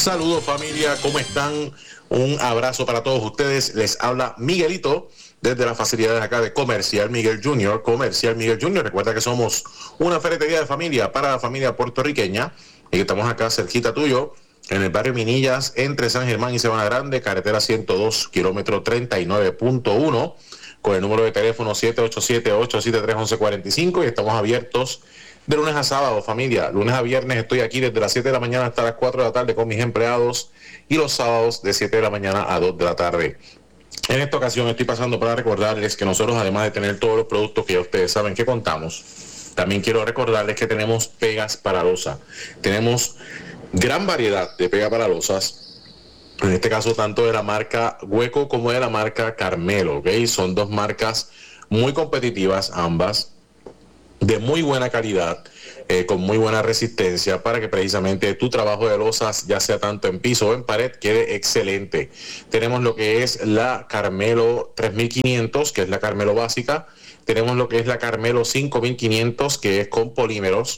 Saludos familia, ¿cómo están? Un abrazo para todos ustedes. Les habla Miguelito desde las facilidades acá de Comercial Miguel Jr. Comercial Miguel Jr. Recuerda que somos una ferretería de familia para la familia puertorriqueña y que estamos acá cerquita tuyo en el barrio Minillas entre San Germán y Sabana Grande, carretera 102, kilómetro 39.1, con el número de teléfono 787-873-1145 y estamos abiertos de lunes a sábado, familia. Lunes a viernes estoy aquí desde las 7 de la mañana hasta las 4 de la tarde con mis empleados y los sábados de 7 de la mañana a 2 de la tarde. En esta ocasión estoy pasando para recordarles que nosotros, además de tener todos los productos que ya ustedes saben que contamos, también quiero recordarles que tenemos pegas para losa. Tenemos gran variedad de pegas para losas. En este caso, tanto de la marca Hueco como de la marca Carmelo, ¿ok? Son dos marcas muy competitivas ambas, de muy buena calidad, con muy buena resistencia, para que precisamente tu trabajo de losas, ya sea tanto en piso o en pared, quede excelente. Tenemos lo que es la Carmelo 3500, que es la Carmelo básica. Tenemos lo que es la Carmelo 5500, que es con polímeros.